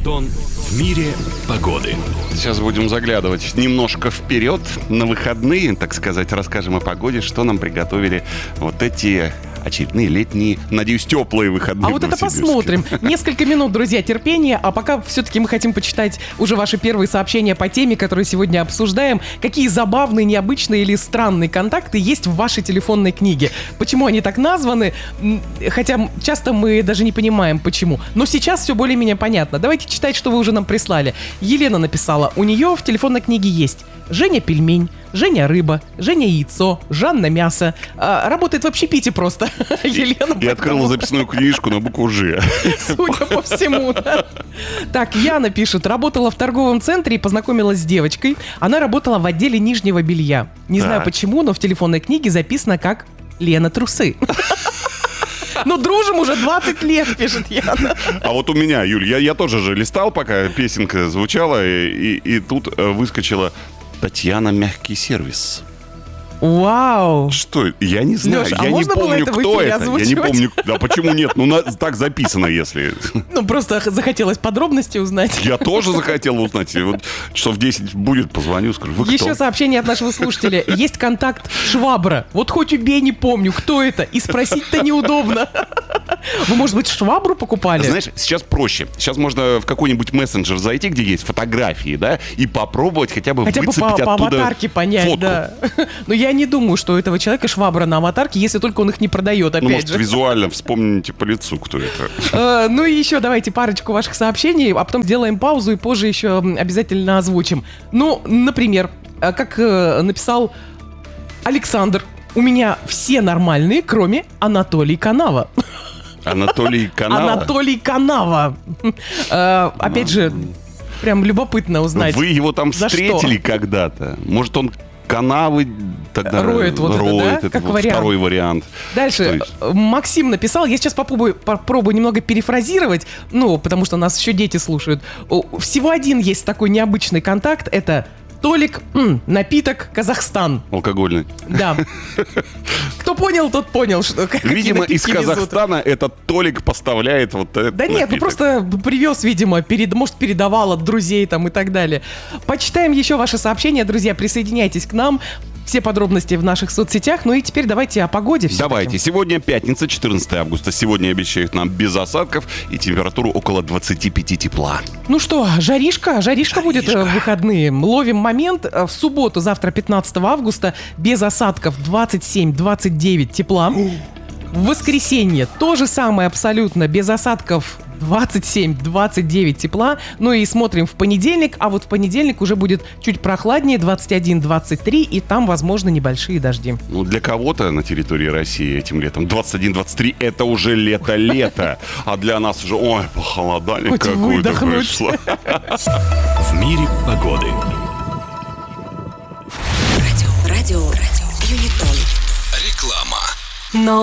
Антон в мире погоды. Сейчас будем заглядывать немножко вперед на выходные, так сказать, расскажем о погоде, что нам приготовили вот эти очередные летние, надеюсь, теплые выходные. А вот это посмотрим. Несколько минут, друзья, терпения. А пока все-таки мы хотим почитать уже ваши первые сообщения по теме, которую сегодня обсуждаем. Какие забавные, необычные или странные контакты есть в вашей телефонной книге? Почему они так названы? Хотя часто мы даже не понимаем, почему. Но сейчас все более-менее понятно. Давайте читать, что вы уже нам прислали. Елена написала, у нее в телефонной книге есть Женя пельмень, Женя рыба, Женя яйцо, Жанна мясо. Работает в общепите просто. Елена. И открыла записную книжку на букву «Ж». Судя по всему, да. Так, Яна пишет. Работала в торговом центре и познакомилась с девочкой. Она работала в отделе нижнего белья. Не знаю почему, но в телефонной книге записано как Лена Трусы. Ну, дружим уже 20 лет, пишет Яна. А вот у меня, Юль, я тоже же листал, пока песенка звучала, и тут выскочила Татьяна «Мягкий сервис». Вау! Что? Я не знаю. Леша, я не помню, кто это. Озвучивать? Я не помню. Да почему нет? Ну, так записано, если. Ну, просто захотелось подробности узнать. Я тоже захотел узнать. Вот часов 10 будет, позвоню, скажу, вы кто? Еще сообщение от нашего слушателя. Есть контакт Швабра. Вот хоть убей, не помню, кто это. И спросить-то неудобно. Вы, может быть, швабру покупали? Знаешь, сейчас проще. Сейчас можно в какой-нибудь мессенджер зайти, где есть фотографии, да, и попробовать хотя бы выцепить по оттуда аватарке понять, фотку. Да. Но я не думаю, что у этого человека швабра на аватарке, если только он их не продает, опять может, же. визуально вспомните по лицу, кто это. Ну и еще давайте парочку ваших сообщений, а потом сделаем паузу и позже еще обязательно озвучим. Ну, например, как написал Александр, у меня все нормальные, кроме Анатолия Канава. Анатолий Канава. Опять же, прям любопытно узнать. Вы его там встретили когда-то? Может, он канавы тогда роет, это, да? Как вариант. Второй вариант. Дальше Максим написал, я сейчас попробую немного перефразировать, ну, потому что нас еще дети слушают. Всего один есть такой необычный контакт, это Толик, напиток, Казахстан. Алкогольный. Да. Кто понял, тот понял, что видимо, из Казахстана этот Толик поставляет вот этот Да нет, напиток. Ну просто привез, видимо, может, передавал от друзей там и так далее. Почитаем еще ваши сообщения, друзья, присоединяйтесь к нам. Все подробности в наших соцсетях. Ну и теперь давайте о погоде. Давайте. Сегодня пятница, 14 августа. Сегодня обещают нам без осадков и температуру около 25 тепла. Ну что, жаришка будет в выходные. Ловим момент. В субботу, завтра, 15 августа, без осадков 27-29 тепла. В воскресенье то же самое абсолютно, без осадков 27-29 тепла. Ну и смотрим в понедельник, а вот в понедельник уже будет чуть прохладнее, 21-23, и там, возможно, небольшие дожди. Ну, для кого-то на территории России этим летом 21-23 это уже лето-лето, а для нас уже, ой, похолодание какое-то вышло. В мире погоды. Радио Юнитон. Реклама.